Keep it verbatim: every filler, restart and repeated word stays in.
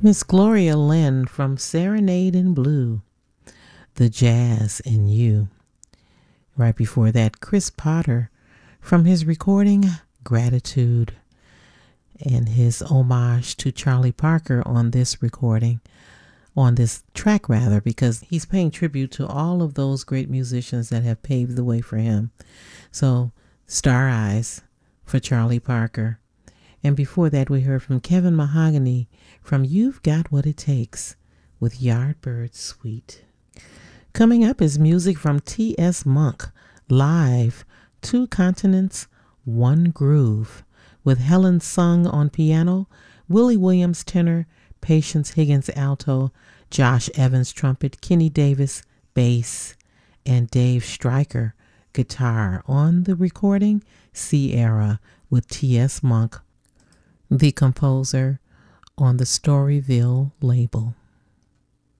Miss Gloria Lynn from Serenade in Blue, The Jazz in You. Right before that, Chris Potter from his recording Gratitude and his homage to Charlie Parker on this recording, on this track rather, because he's paying tribute to all of those great musicians that have paved the way for him. So, Star Eyes for Charlie Parker. And before that, we heard from Kevin Mahogany from You've Got What It Takes with Yardbird Suite. Coming up is music from T S. Monk, live, Two Continents, One Groove, with Helen Sung on piano, Willie Williams tenor, Patience Higgins alto, Josh Evans trumpet, Kenny Davis bass, and Dave Stryker guitar on the recording Sierra with T S. Monk, the composer, on the Storyville label.